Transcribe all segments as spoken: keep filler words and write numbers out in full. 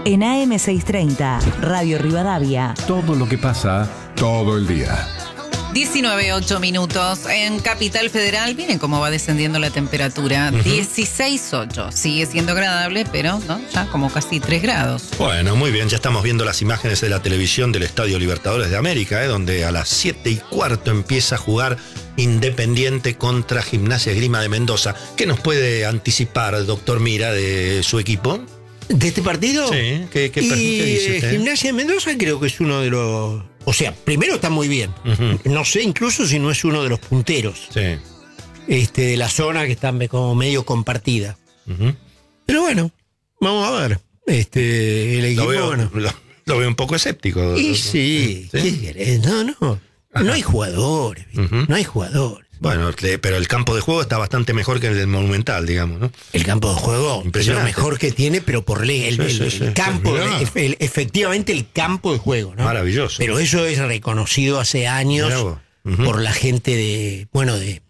En A M seiscientos treinta, Radio Rivadavia. Todo lo que pasa, todo el día. diecinueve, ocho minutos. En Capital Federal, miren cómo va descendiendo la temperatura. Uh-huh. dieciséis, ocho. Sigue siendo agradable, pero ¿no? Ya como casi tres grados. Bueno, muy bien. Ya estamos viendo las imágenes de la televisión del Estadio Libertadores de América, ¿eh? Donde a las siete y cuarto empieza a jugar Independiente contra Gimnasia Esgrima de Mendoza. ¿Qué nos puede anticipar, doctor Mira, de su equipo? ¿De este partido? Sí, ¿qué, qué, y, qué dice usted? Gimnasia de Mendoza creo que es uno de los... O sea, primero está muy bien. Uh-huh. No sé incluso si no es uno de los punteros. Sí. Este, de la zona que está como medio compartida. Uh-huh. Pero bueno, vamos a ver. Este, el equipo, lo veo, bueno. lo, lo veo un poco escéptico. Y sí, ¿sí? ¿Qué querés? No, no. Ajá. No hay jugadores, uh-huh. No hay jugadores. Bueno, pero el campo de juego está bastante mejor que el del Monumental, digamos, ¿no? El campo de juego es lo mejor que tiene, pero por ley, el, sí, el, sí, el sí, campo, sí, de, el, efectivamente el campo de juego, ¿no? Maravilloso. Pero eso es reconocido hace años uh-huh. por la gente de, bueno, de,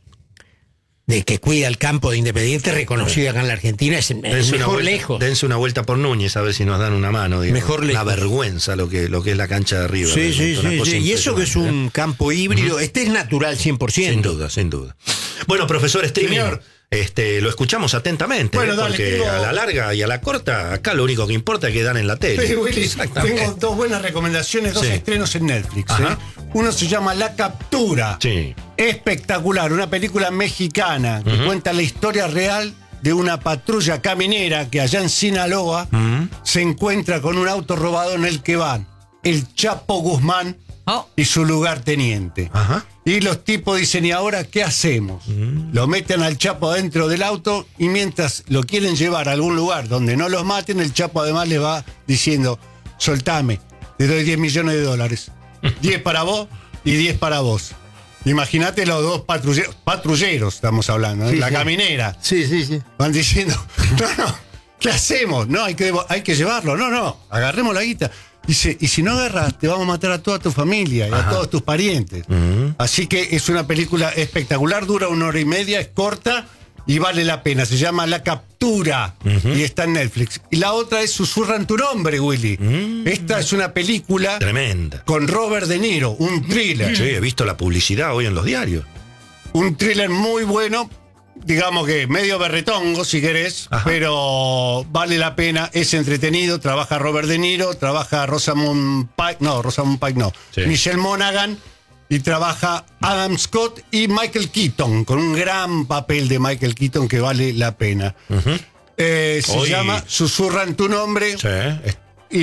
de que cuida el campo de Independiente, reconocido acá en la Argentina, es el mejor vuelta, lejos. Dense una vuelta por Núñez a ver si nos dan una mano, digamos. Mejor lejos. Una vergüenza lo que, lo que es la cancha de River. Sí, sí, sí, sí. Y eso que es un campo híbrido, uh-huh. Este es natural cien por ciento. Sin duda, sin duda. Bueno, profesor Streaming, este, lo escuchamos atentamente, bueno, ¿eh? Dale, porque tengo... a la larga y a la corta, acá lo único que importa es que dan en la tele. Sí, Willy, tengo dos buenas recomendaciones, dos sí. estrenos en Netflix. ¿eh? Uno se llama La Captura. Sí. Espectacular, una película mexicana que uh-huh. cuenta la historia real de una patrulla caminera que allá en Sinaloa uh-huh. se encuentra con un auto robado en el que van el Chapo Guzmán oh. y su lugarteniente. Ajá. Y los tipos dicen, ¿y ahora qué hacemos? Mm. Lo meten al Chapo adentro del auto y mientras lo quieren llevar a algún lugar donde no los maten, el Chapo además les va diciendo, soltame, te doy diez millones de dólares. diez para vos y diez para vos. Imagínate los dos patrulleros, patrulleros estamos hablando, ¿eh? Sí, la sí. caminera. Sí, sí, sí. Van diciendo, no, no, ¿qué hacemos? No, hay que, hay que llevarlo. No, no, agarremos la guita. Dice, y si no agarras, te vamos a matar a toda tu familia y Ajá. a todos tus parientes. Uh-huh. Así que es una película espectacular, dura una hora y media, es corta y vale la pena. Se llama La Captura uh-huh. y está en Netflix. Y la otra es Susurran tu nombre, Willy. Uh-huh. Esta es una película tremenda con Robert De Niro, un thriller. Sí, he visto la publicidad hoy en los diarios. Un thriller muy bueno. Digamos que medio berretongo, si querés, Ajá. pero vale la pena, es entretenido, trabaja Robert De Niro, trabaja Rosamund Pike, no, Rosamund Pike no, sí. Michelle Monaghan, y trabaja Adam Scott y Michael Keaton, con un gran papel de Michael Keaton que vale la pena. Uh-huh. Eh, se Hoy... llama Susurran tu nombre. Sí, es...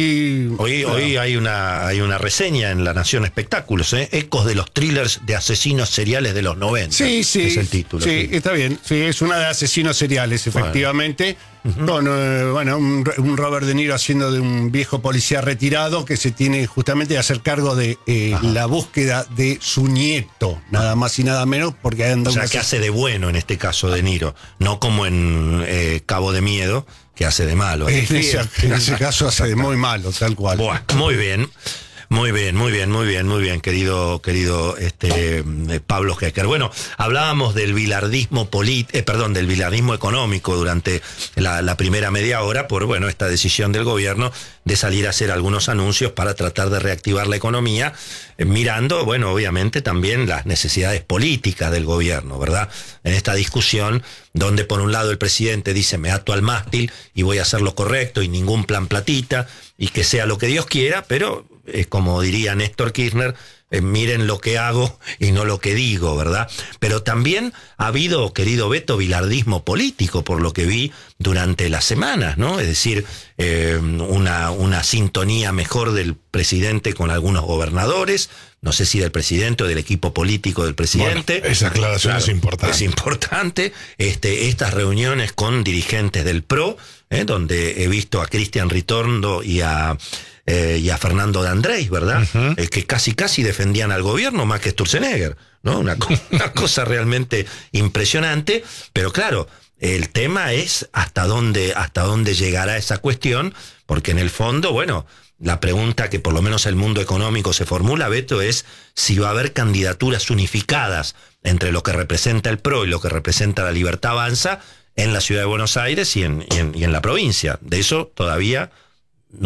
Y, hoy bueno. hoy hay una hay una reseña en La Nación Espectáculos, ¿eh? Ecos de los thrillers de asesinos seriales de los noventa. Sí, sí. Es el título. Sí, sí, está bien. Sí, es una de asesinos seriales, efectivamente. Bueno, uh-huh. con eh, bueno, un, un Robert De Niro haciendo de un viejo policía retirado que se tiene justamente que hacer cargo de eh, la búsqueda de su nieto, nada más y nada menos, porque anda. O sea, que hace de bueno en este caso De Niro, no como en eh, Cabo de Miedo, que hace de malo. En ese, en ese caso hace de muy malo, tal cual. Bueno, muy bien. Muy bien, muy bien, muy bien, muy bien, querido, querido este eh, Pablo Hecker. Bueno, hablábamos del bilardismo polit, eh, perdón, del bilardismo económico durante la, la primera media hora por, bueno, esta decisión del gobierno de salir a hacer algunos anuncios para tratar de reactivar la economía, eh, mirando, bueno, obviamente también las necesidades políticas del gobierno, ¿verdad? En esta discusión donde por un lado el presidente dice me ato al mástil y voy a hacer lo correcto y ningún plan platita y que sea lo que Dios quiera, pero es como diría Néstor Kirchner, eh, miren lo que hago y no lo que digo, ¿verdad? Pero también ha habido, querido Beto, bilardismo político, por lo que vi durante las semanas, ¿no? Es decir, eh, una, una sintonía mejor del presidente con algunos gobernadores, no sé si del presidente o del equipo político del presidente. Bueno, esa aclaración claro, es importante. Es importante. Este, estas reuniones con dirigentes del P R O, eh, donde he visto a Cristian Ritondo y a... Eh, y a Fernando de Andrés, ¿verdad? Uh-huh. Eh, que casi casi defendían al gobierno más que Sturzenegger, ¿no? Una, una cosa realmente impresionante, pero claro, el tema es hasta dónde, hasta dónde llegará esa cuestión, porque en el fondo, bueno, la pregunta que por lo menos el mundo económico se formula, Beto, es si va a haber candidaturas unificadas entre lo que representa el P R O y lo que representa la Libertad Avanza en la ciudad de Buenos Aires y en, y en, y en la provincia. De eso todavía